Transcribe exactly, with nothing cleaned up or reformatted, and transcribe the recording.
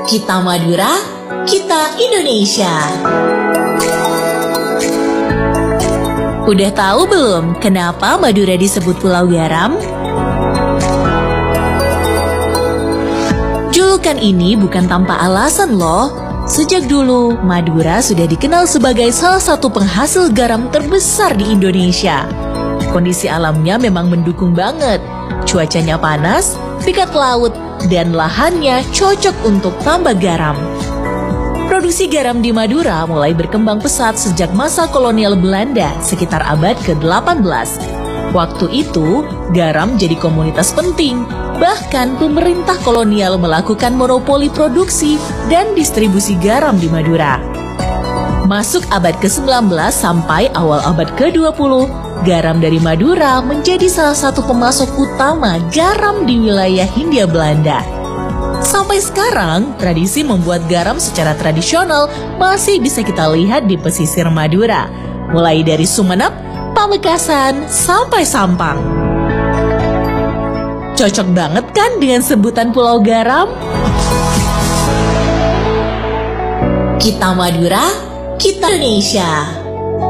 Kita Madura, kita Indonesia. Udah tahu belum kenapa Madura disebut Pulau Garam? Julukan ini bukan tanpa alasan loh. Sejak dulu, Madura sudah dikenal sebagai salah satu penghasil garam terbesar di Indonesia. Kondisi alamnya memang mendukung banget. Cuacanya panas, dekat laut, dan lahannya cocok untuk tambak garam. Produksi garam di Madura mulai berkembang pesat sejak masa kolonial Belanda sekitar abad ke delapan belas. Waktu itu, garam jadi komoditas penting. Bahkan pemerintah kolonial melakukan monopoli produksi dan distribusi garam di Madura. Masuk abad ke sembilan belas sampai awal abad ke dua puluh, garam dari Madura menjadi salah satu pemasok utama garam di wilayah Hindia Belanda. Sampai sekarang, tradisi membuat garam secara tradisional masih bisa kita lihat di pesisir Madura, mulai dari Sumeneb, Pamekasan, sampai Sampang. Cocok banget kan dengan sebutan Pulau Garam? Kita Madura, kita Indonesia.